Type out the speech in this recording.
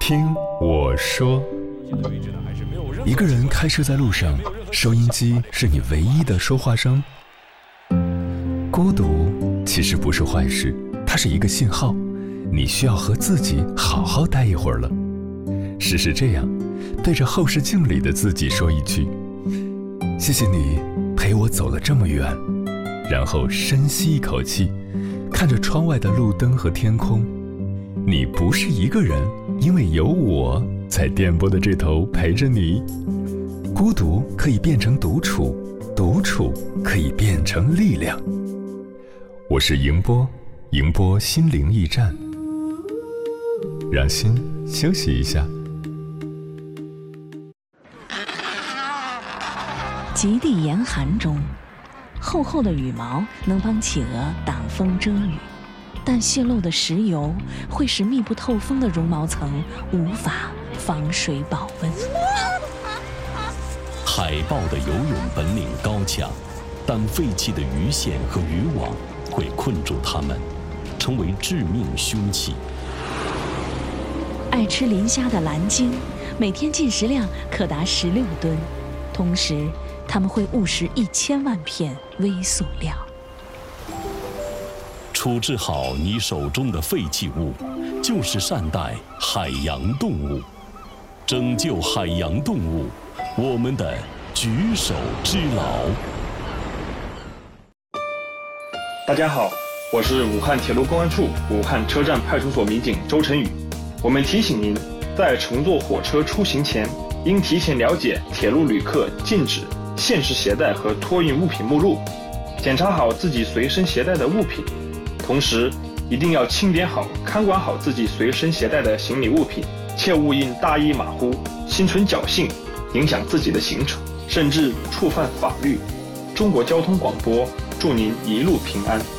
听我说。一个人开车在路上，收音机是你唯一的说话声。孤独其实不是坏事，它是一个信号，你需要和自己好好待一会儿了。试试这样，对着后视镜里的自己说一句：谢谢你陪我走了这么远。然后深吸一口气，看着窗外的路灯和天空。你不是一个人，因为有我在电波的这头陪着你。孤独可以变成独处，独处可以变成力量。我是迎波，迎波心灵驿站，让心休息一下。 极地严寒中，厚厚的羽毛能帮企鹅挡风遮雨，但泄漏的石油会使密不透风的绒毛层无法防水保温。 海豹的游泳本领高强，但废弃的鱼线和渔网会困住它们，成为致命凶器。 爱吃磷虾的蓝鲸每天进食量可达16吨，同时它们会误食1000万片微塑料。 处置好你手中的废弃物，就是善待海洋动物。拯救海洋动物，我们的举手之劳。 大家好，我是武汉铁路公安处武汉车站派出所民警周晨宇。我们提醒您，在乘坐火车出行前，应提前了解铁路旅客禁止、限制携带和托运物品目录，检查好自己随身携带的物品，同时一定要清点好、看管好自己随身携带的行李物品，切勿因大意马虎、心存侥幸，影响自己的行程，甚至触犯法律。中国交通广播祝您一路平安。